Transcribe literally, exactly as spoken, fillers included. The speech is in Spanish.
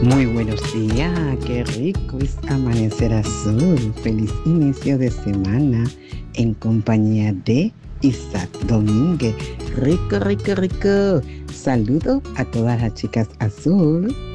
Muy buenos días, qué rico es amanecer azul. Feliz inicio de semana en compañía de Isaac Domínguez. Rico, rico, rico. Saludo a todas las chicas azul.